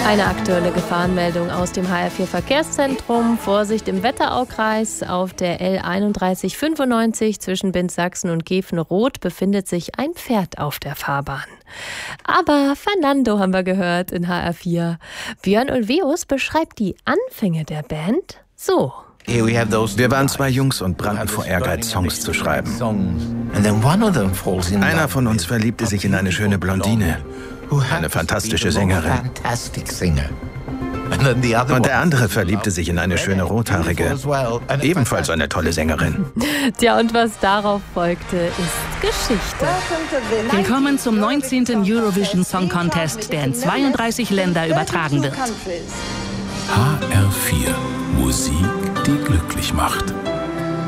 Eine aktuelle Gefahrenmeldung aus dem HR4 Verkehrszentrum. Vorsicht im Wetteraukreis. Auf der L3195 zwischen Bindsachsen und Gefenroth befindet sich ein Pferd auf der Fahrbahn. Aber Fernando haben wir gehört in HR4. Björn Ulvaeus beschreibt die Anfänge der Band so. Wir waren zwei Jungs und brannten vor Ehrgeiz, Songs zu schreiben. Einer von uns verliebte sich in eine schöne Blondine, eine fantastische Sängerin. Und der andere verliebte sich in eine schöne Rothaarige, ebenfalls eine tolle Sängerin. Tja, und was darauf folgte, ist Geschichte. Willkommen zum 19. Eurovision Song Contest, der in 32 Länder übertragen wird. HR4 Musik, die glücklich macht.